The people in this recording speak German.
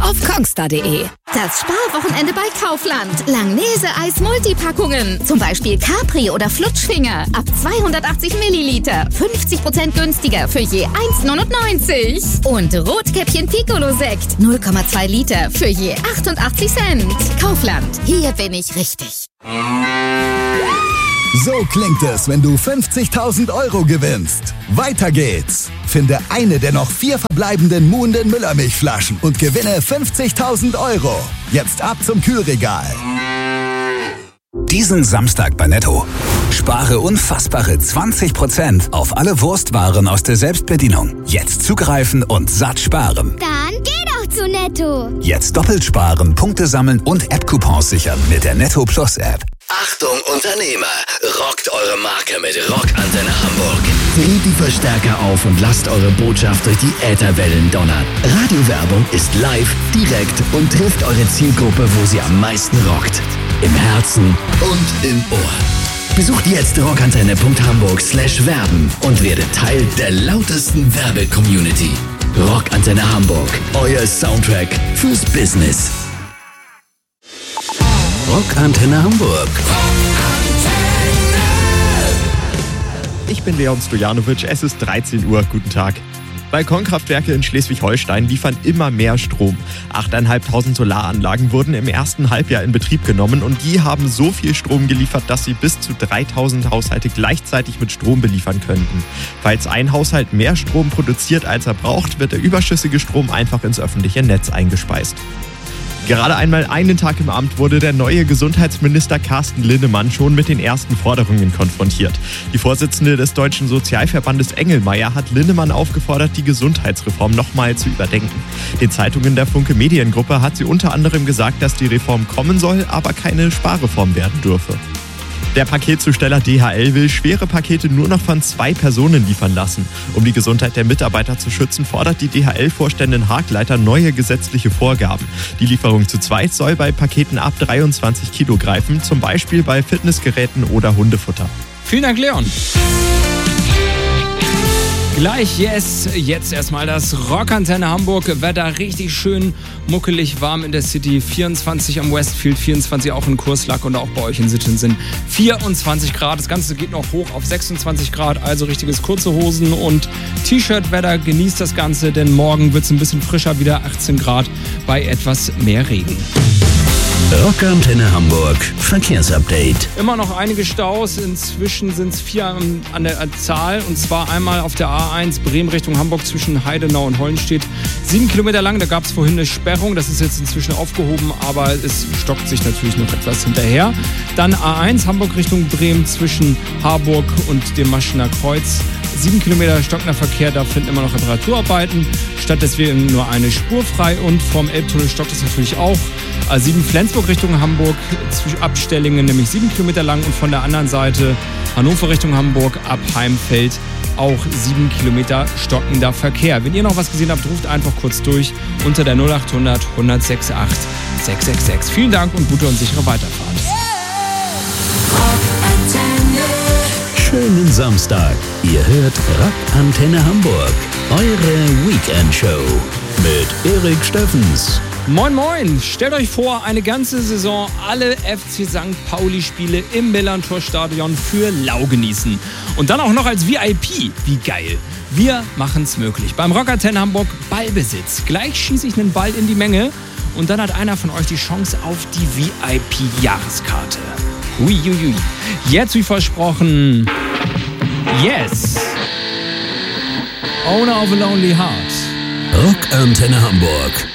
auf kongstar.de. Das Sparwochenende bei Kaufland. Langnese-Eis-Multipackungen. Zum Beispiel Capri oder Flutschfinger. Ab 280 Milliliter. 50% günstiger für je 1,99. Und Rotkäppchen Piccolo-Sekt. 0,2 Liter für je 88 Cent. Kaufland. Hier bin ich richtig. So klingt es, wenn du 50.000 Euro gewinnst. Weiter geht's. Finde eine der noch 4 verbleibenden Muhnden Müllermilchflaschen und gewinne 50.000 Euro. Jetzt ab zum Kühlregal. Diesen Samstag bei Netto. Spare unfassbare 20% auf alle Wurstwaren aus der Selbstbedienung. Jetzt zugreifen und satt sparen. Dann geh doch zu Netto. Jetzt doppelt sparen, Punkte sammeln und App-Coupons sichern mit der Netto Plus App. Achtung Unternehmer, rockt eure Marke mit Rockantenne Hamburg. Dreht die Verstärker auf und lasst eure Botschaft durch die Ätherwellen donnern. Radiowerbung ist live, direkt und trifft eure Zielgruppe, wo sie am meisten rockt. Im Herzen und im Ohr. Besucht jetzt rockantenne.hamburg/werben und werdet Teil der lautesten Werbe-Community. Rockantenne Hamburg, euer Soundtrack fürs Business. Rockantenne Hamburg. Ich bin Leon Stojanovic, es ist 13 Uhr, guten Tag. Balkonkraftwerke in Schleswig-Holstein liefern immer mehr Strom. 8.500 Solaranlagen wurden im ersten Halbjahr in Betrieb genommen und die haben so viel Strom geliefert, dass sie bis zu 3.000 Haushalte gleichzeitig mit Strom beliefern könnten. Falls ein Haushalt mehr Strom produziert, als er braucht, wird der überschüssige Strom einfach ins öffentliche Netz eingespeist. Gerade einmal einen Tag im Amt wurde der neue Gesundheitsminister Carsten Linnemann schon mit den ersten Forderungen konfrontiert. Die Vorsitzende des Deutschen Sozialverbandes Engelmeier hat Linnemann aufgefordert, die Gesundheitsreform nochmal zu überdenken. Den Zeitungen der Funke Mediengruppe hat sie unter anderem gesagt, dass die Reform kommen soll, aber keine Sparreform werden dürfe. Der Paketzusteller DHL will schwere Pakete nur noch von 2 Personen liefern lassen. Um die Gesundheit der Mitarbeiter zu schützen, fordert die DHL-Vorständin Hagleiter neue gesetzliche Vorgaben. Die Lieferung zu zweit soll bei Paketen ab 23 Kilo greifen, zum Beispiel bei Fitnessgeräten oder Hundefutter. Vielen Dank, Leon. Gleich, jetzt erstmal das Rockantenne Hamburg. Wetter richtig schön muckelig warm in der City. 24 am Westfield, 24 auch in Kurslack und auch bei euch in Sitten sind 24 Grad. Das Ganze geht noch hoch auf 26 Grad, also richtiges kurze Hosen und T-Shirt-Wetter. Genießt das Ganze, denn morgen wird es ein bisschen frischer, wieder 18 Grad bei etwas mehr Regen. Rockantenne Hamburg Verkehrsupdate. Immer noch einige Staus, inzwischen sind es 4 an der Zahl und zwar einmal auf der A1 Bremen Richtung Hamburg zwischen Heidenau und Hollenstedt. 7 Kilometer lang, da gab es vorhin eine Sperrung, das ist jetzt inzwischen aufgehoben, aber es stockt sich natürlich noch etwas hinterher. Dann A1 Hamburg Richtung Bremen zwischen Harburg und dem Maschener Kreuz. 7 Kilometer stockender Verkehr, da finden immer noch Reparaturarbeiten. Statt deswegen nur eine Spur frei und vom Elbtunnel stockt es natürlich auch. A7 Flensburg Richtung Hamburg, Abstellingen nämlich 7 Kilometer lang und von der anderen Seite Hannover Richtung Hamburg ab Heimfeld auch 7 Kilometer stockender Verkehr. Wenn ihr noch was gesehen habt, ruft einfach kurz durch unter der 0800 168 666. Vielen Dank und gute und sichere Weiterfahrt. Schönen Samstag. Ihr hört Rockantenne Hamburg. Eure Weekend-Show mit Erik Steffens. Moin moin, stellt euch vor, eine ganze Saison alle FC St. Pauli-Spiele im Millantor-Stadion für lau genießen. Und dann auch noch als VIP. Wie geil. Wir machen's möglich. Beim Rockantenne Hamburg Ballbesitz. Gleich schieße ich einen Ball in die Menge und dann hat einer von euch die Chance auf die VIP-Jahreskarte. Huiuiui. Jetzt wie versprochen, yes. Owner of a Lonely Heart. Rockantenne Hamburg.